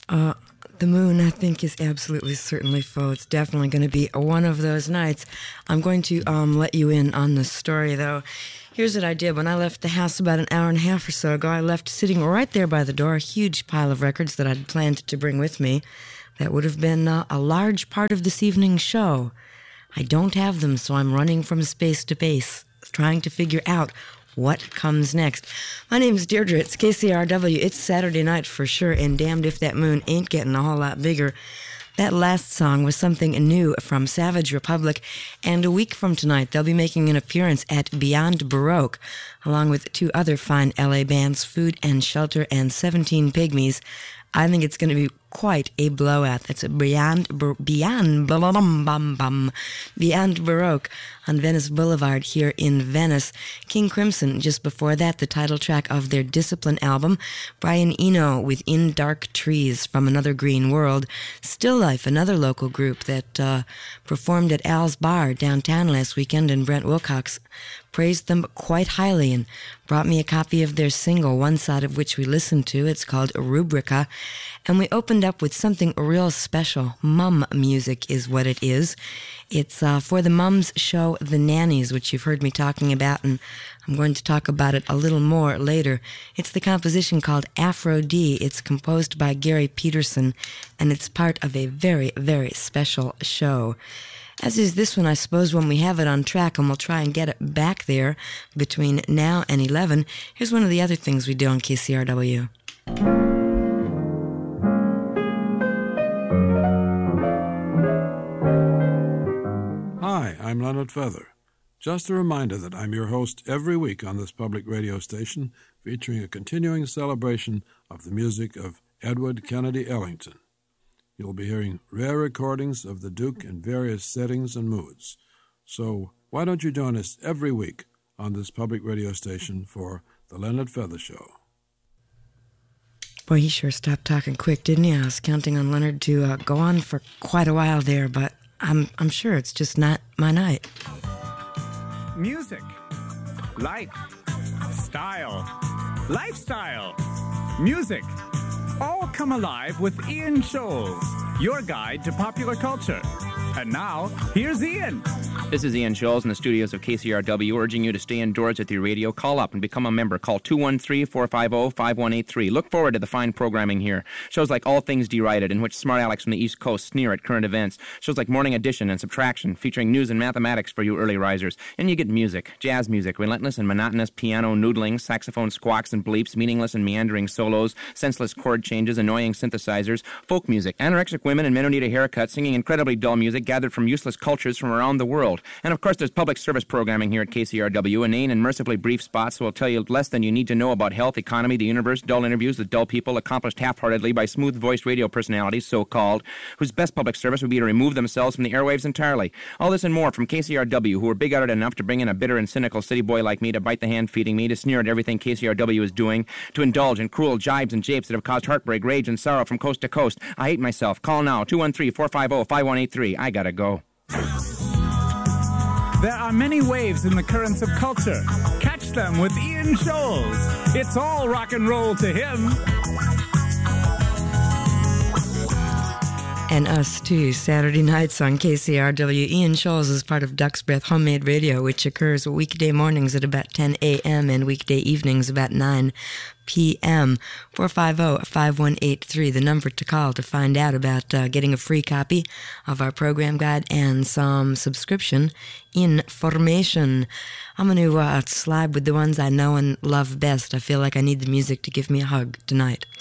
The moon, I think, is absolutely certainly full. It's definitely going to be one of those nights. I'm going to let you in on the story, though. Here's what I did. When I left the house about an hour and a half or so ago, I left sitting right there by the door a huge pile of records that I'd planned to bring with me. That would have been a large part of this evening's show. I don't have them, so I'm running from space to base, trying to figure out what comes next. My name's Deirdre. It's KCRW. It's Saturday night for sure, and damned if that moon ain't getting a whole lot bigger. That last song was something new from Savage Republic, and a week from tonight they'll be making an appearance at Beyond Baroque, along with two other fine LA bands, Food and Shelter and 17 Pygmies. I think it's going to be quite a blowout. That's Beyond Baroque on Venice Boulevard here in Venice. King Crimson, just before that, the title track of their Discipline album. Brian Eno with In Dark Trees from Another Green World. Still Life, another local group that performed at Al's Bar downtown last weekend, and Brent Wilcox praised them quite highly and brought me a copy of their single, one side of which we listened to. It's called Rubrica. And we opened up with something real special. Mum music is what it is. It's for the Mums show The Nannies, which you've heard me talking about, and I'm going to talk about it a little more later. It's the composition called Afro D. It's composed by Gary Peterson, and it's part of a very, very special show. As is this one, I suppose, when we have it on track, and we'll try and get it back there between now and 11. Here's one of the other things we do on KCRW. Hi, I'm Leonard Feather. Just a reminder that I'm your host every week on this public radio station, featuring a continuing celebration of the music of Edward Kennedy Ellington. You'll be hearing rare recordings of the Duke in various settings and moods. So why don't you join us every week on this public radio station for The Leonard Feather Show? Boy, he sure stopped talking quick, didn't he? I was counting on Leonard to go on for quite a while there, but I'm sure it's just not my night. Music, life, style, lifestyle, music, all come alive with Ian Scholes, your guide to popular culture. And now, here's Ian. This is Ian Scholes in the studios of KCRW, urging you to stay indoors at your radio. Call up and become a member. Call 213-450-5183. Look forward to the fine programming here. Shows like All Things Derided, in which smart Alex from the East Coast sneer at current events. Shows like Morning Edition and Subtraction, featuring news and mathematics for you early risers. And you get music, jazz music, relentless and monotonous piano noodling, saxophone squawks and bleeps, meaningless and meandering solos, senseless chord changes, annoying synthesizers, folk music, anorexic women and men who need a haircut, singing incredibly dull music gathered from useless cultures from around the world. And of course, there's public service programming here at KCRW, inane and mercifully brief spots that will tell you less than you need to know about health, economy, the universe, dull interviews with dull people accomplished half-heartedly by smooth-voiced radio personalities, so-called, whose best public service would be to remove themselves from the airwaves entirely. All this and more from KCRW, who are big-hearted enough to bring in a bitter and cynical city boy like me to bite the hand feeding me, to sneer at everything KCRW is doing, to indulge in cruel jibes and japes that have caused heartbreak, rage, and sorrow from coast to coast. I hate myself. Call now, 213-450-5183. I gotta go. There are many waves in the currents of culture. Catch them with Ian Scholes. It's all rock and roll to him. And us too, Saturday nights on KCRW. Ian Scholes is part of Duck's Breath Homemade Radio, which occurs weekday mornings at about 10 a.m. and weekday evenings about 9 p.m. 450-5183, the number to call to find out about getting a free copy of our program guide and some subscription information. I'm going to slide with the ones I know and love best. I feel like I need the music to give me a hug tonight.